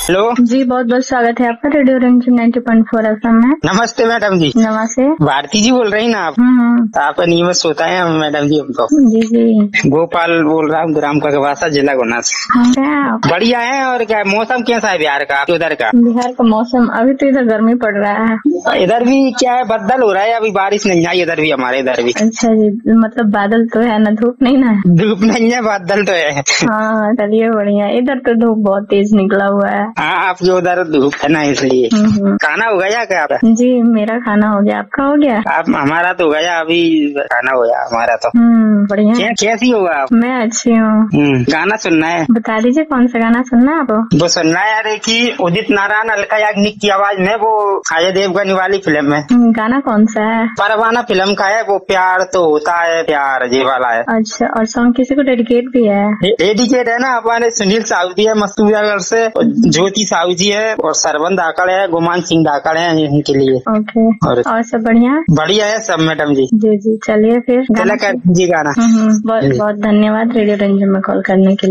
Hello जी, बहुत बहुत स्वागत है आपका रेडियो रंजन 90.4 FM में। नमस्ते मैडम जी। नमस्ते। भारती जी बोल रही ना आप? आपका नियमित श्रोता है मैडम जी हमको। जी जी। गोपाल बोल रहा हूँ, ग्राम का जिला गुना से। बढ़िया है। और क्या मौसम कैसा है बिहार का, उधर का? बिहार का मौसम अभी तो इधर गर्मी पड़ रहा है। इधर भी क्या है, बदल हो रहा है, अभी बारिश नहीं आई इधर भी, हमारे इधर भी। अच्छा जी, मतलब बादल तो है ना, धूप नहीं ना? धूप नहीं है, बादल तो है। हाँ चलिए बढ़िया। इधर तो धूप बहुत तेज निकला हुआ है। हाँ, आपके उधर धूप है ना, इसलिए। खाना हो गया क्या आपका? जी मेरा खाना हो गया, आपका हो गया? हमारा तो हो गया, अभी खाना हो गया हमारा तो। बढ़िया। कैसी होगा आप? मैं अच्छी हूँ। गाना सुनना है? बता दीजिए कौन सा गाना सुनना है आपको? वो सुनना है यार कि उदित नारायण अलका याग्निक की आवाज में, वो अजय देवगन वाली फिल्म में। गाना कौन सा है? परवाना फिल्म का है वो, प्यार तो होता है प्यार ये वाला है। अच्छा, और सॉन्ग किसी को डेडिकेट भी है? डेडिकेट है ना, हमारे सुनील साहू जी है मस्तूरियागढ़ से, ज्योति साहू जी है, और सरवन धाकड़ है, गुमान सिंह धाकड़ है, इनके लिए। ओके। और सब बढ़िया? बढ़िया है सब मैडम जी। जी जी, चलिए फिर चला कर दीजिए गाना। बहुत बहुत धन्यवाद रेडियो रंजन में कॉल करने के लिए।